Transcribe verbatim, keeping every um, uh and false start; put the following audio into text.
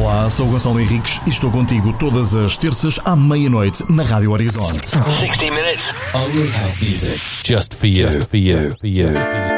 Olá, sou o Gonçalo Henriques e estou contigo todas as terças à meia-noite na Rádio Horizonte. sixty minutes. Only house music. Just for you. Just for you. For you.